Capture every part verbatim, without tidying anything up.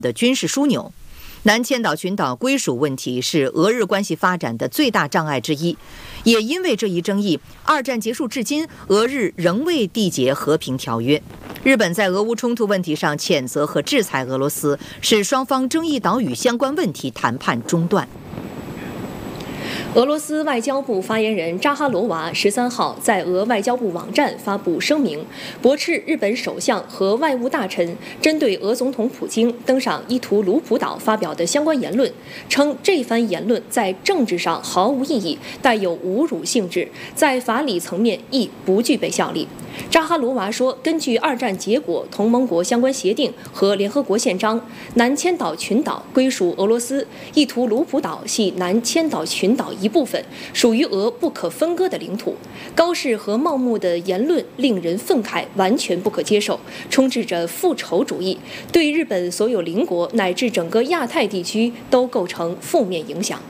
的军事枢纽。南千岛群岛归属问题是俄日关系发展的最大障碍之一，也因为这一争议，二战结束至今，俄日仍未缔结和平条约。日本在俄乌冲突问题上谴责和制裁俄罗斯，使双方争议岛屿相关问题谈判中断。 俄罗斯外交部发言人扎哈罗娃十三号在俄外交部网站发布声明，驳斥日本首相和外务大臣针对俄总统普京登上伊图卢普岛发表的相关言论，称这番言论在政治上毫无意义，带有侮辱性质，在法理层面亦不具备效力。扎哈罗娃说，根据二战结果同盟国相关协定和联合国宪章，南千岛群岛归属俄罗斯，伊图卢普岛系南千岛群岛一部分，属于俄不可分割的领土。高市和茂木的言论令人愤慨，完全不可接受，充斥着复仇主义，对日本所有邻国乃至整个亚太地区都构成负面影响。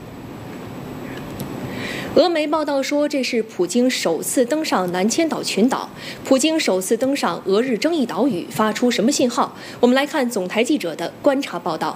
俄媒报道说，这是普京首次登上南千岛群岛。普京首次登上俄日争议岛屿，发出什么信号？我们来看总台记者的观察报道。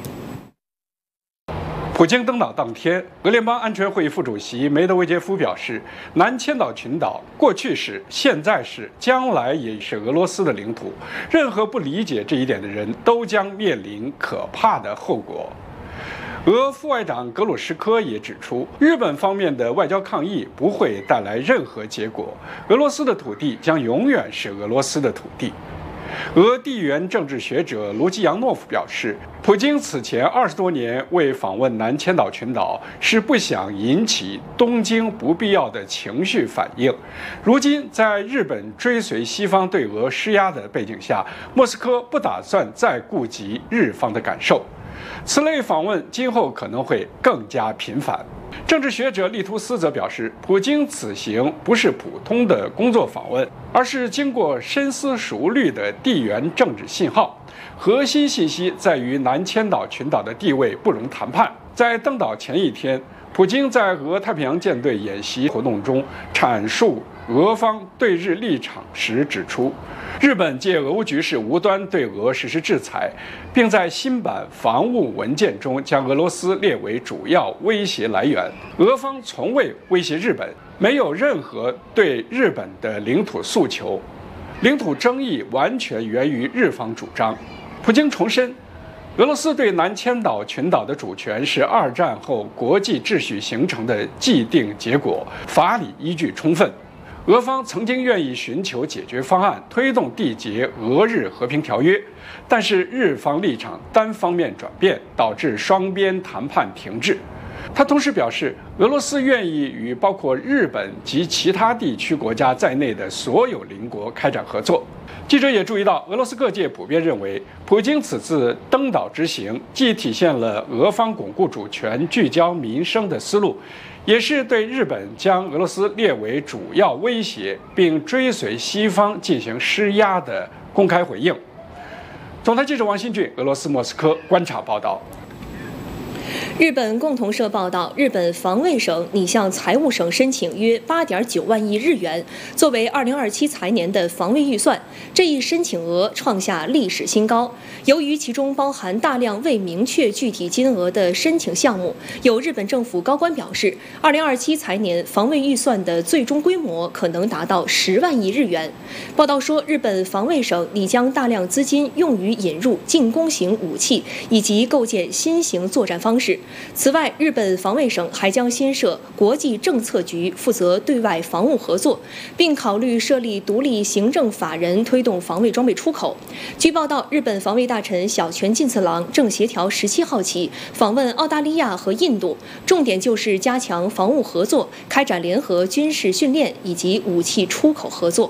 普京登岛当天，俄联邦安全会议副主席梅德韦杰夫表示，南千岛群岛过去是、现在是、将来也是俄罗斯的领土，任何不理解这一点的人都将面临可怕的后果。俄副外长格鲁什科也指出，日本方面的外交抗议不会带来任何结果，俄罗斯的土地将永远是俄罗斯的土地。俄地缘政治学者卢基扬诺夫表示，普京此前二十多年未访问南千岛群岛，是不想引起东京不必要的情绪反应。如今，在日本追随西方对俄施压的背景下，莫斯科不打算再顾及日方的感受。此类访问今后可能会更加频繁。政治学者利图斯则表示，普京此行不是普通的工作访问，而是经过深思熟虑的地缘政治信号。核心信息在于南千岛群岛的地位不容谈判。在登岛前一天，普京在俄太平洋舰队演习活动中阐述俄方对日立场时指出，日本借俄乌局势无端对俄实施制裁，并在新版防务文件中将俄罗斯列为主要威胁来源。俄方从未威胁日本，没有任何对日本的领土诉求，领土争议完全源于日方主张。普京重申，俄罗斯对南千岛群岛的主权是二战后国际秩序形成的既定结果，法理依据充分。俄方曾经愿意寻求解决方案，推动缔结俄日和平条约，但是日方立场单方面转变，导致双边谈判停滞。他同时表示，俄罗斯愿意与包括日本及其他地区国家在内的所有邻国开展合作。记者也注意到，俄罗斯各界普遍认为，普京此次登岛之行既体现了俄方巩固主权、聚焦民生的思路，也是对日本将俄罗斯列为主要威胁并追随西方进行施压的公开回应。总台记者王新俊，俄罗斯莫斯科观察报道。 日本共同社报道，日本防卫省拟向财务省申请约八点九万亿日元，作为二零二七财年的防卫预算。这一申请额创下历史新高。由于其中包含大量未明确具体金额的申请项目，有日本政府高官表示，二零二七财年防卫预算的最终规模可能达到十万亿日元。报道说，日本防卫省拟将大量资金用于引入进攻型武器以及构建新型作战方式。此外，日本防卫省还将新设国际政策局，负责对外防务合作，并考虑设立独立行政法人，推动防卫装备出口。据报道，日本防卫大臣小泉进次郎正协调十七号起访问澳大利亚和印度，重点就是加强防务合作，开展联合军事训练以及武器出口合作。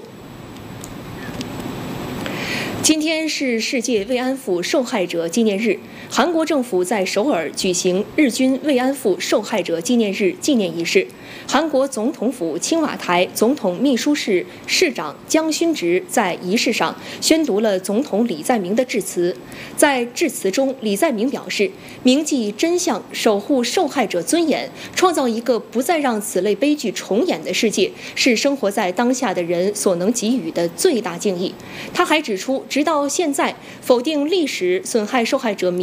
今天是世界慰安妇受害者纪念日，韩国政府在首尔举行日军慰安妇受害者纪念日纪念仪式。韩国总统府青瓦台总统秘书室室长姜勋植在仪式上宣读了总统李在明的致辞。在致辞中，李在明表示，铭记真相，守护受害者尊严，创造一个不再让此类悲剧重演的世界，是生活在当下的人所能给予的最大敬意。他还指出，直到现在，否定历史、损害受害者